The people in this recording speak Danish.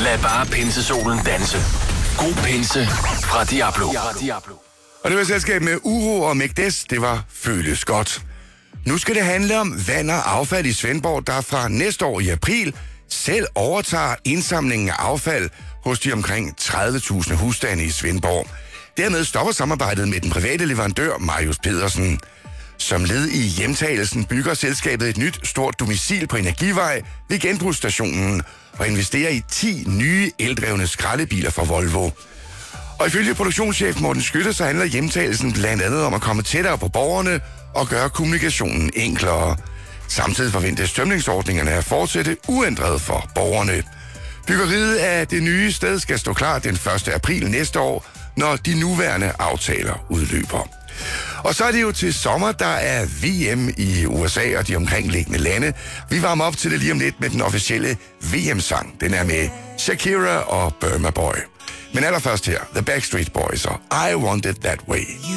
Lad bare pinsesolen danse. God pinse fra Diablo. Og det var selskab med Uro og Mægdes, det var Føles Godt. Nu skal det handle om vand og affald i Svendborg, der fra næste år i april selv overtager indsamlingen af affald hos de omkring 30.000 husstande i Svendborg. Dermed stopper samarbejdet med den private leverandør Marius Pedersen. Som led i hjemtagelsen bygger selskabet et nyt stort domicil på Energivej ved genbrugsstationen og investerer i 10 nye eldrevne skraldebiler fra Volvo. Og ifølge produktionschef Morten Skytte, så handler hjemtagelsen blandt andet om at komme tættere på borgerne og gøre kommunikationen enklere. Samtidig forventes tømningsordningerne at fortsætte uændret for borgerne. Byggeriet af det nye sted skal stå klar den 1. april næste år, når de nuværende aftaler udløber. Og så er det jo til sommer, der er VM i USA og de omkringliggende lande. Vi varmer op til det lige om lidt med den officielle VM-sang. Den er med Shakira og Burma Boy. Men allerførst her, The Backstreet Boys og I Want It That Way.